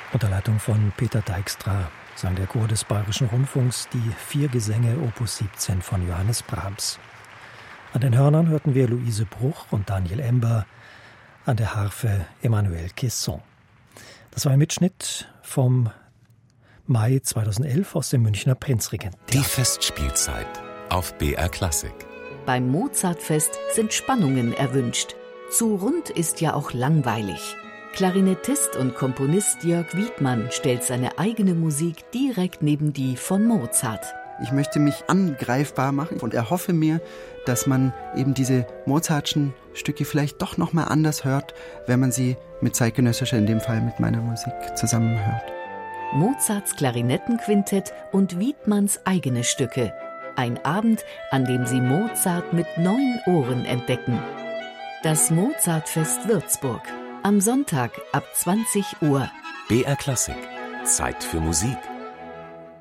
Unter Leitung von Peter Dijkstra sang der Chor des Bayerischen Rundfunks die 4 Gesänge Opus 17 von Johannes Brahms. An den Hörnern hörten wir Luise Bruch und Daniel Ember, an der Harfe Emmanuel Caisson. Das war ein Mitschnitt vom Mai 2011 aus dem Münchner Prinzregenten-Theater. Die Festspielzeit auf BR Klassik. Beim Mozartfest sind Spannungen erwünscht. Zu rund ist ja auch langweilig. Klarinettist und Komponist Jörg Wiedmann stellt seine eigene Musik direkt neben die von Mozart. Ich möchte mich angreifbar machen und erhoffe mir, dass man eben diese Mozartschen Stücke vielleicht doch noch mal anders hört, wenn man sie mit zeitgenössischer, in dem Fall mit meiner Musik, zusammenhört. Mozarts Klarinettenquintett und Wiedmanns eigene Stücke. Ein Abend, an dem Sie Mozart mit 9 Ohren entdecken. Das Mozartfest Würzburg. Am Sonntag ab 20 Uhr. BR Klassik. Zeit für Musik.